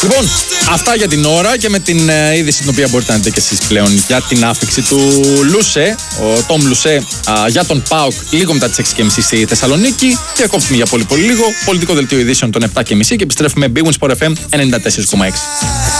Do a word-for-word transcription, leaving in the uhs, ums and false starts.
Λοιπόν, αυτά για την ώρα και με την ε, είδηση την οποία μπορείτε να δείτε και εσείς πλέον για την άφηξη του Λουσέ, ο Τόμ Λουσέ, α, για τον ΠΑΟΚ λίγο μετά τις έξι και μισή στη Θεσσαλονίκη. Διακόπτουμε για πολύ πολύ λίγο. Πολιτικό δελτίο ειδήσεων των επτά και μισή και επιστρέφουμε Big Win Sport εφ εμ ενενήντα τέσσερα κόμμα έξι.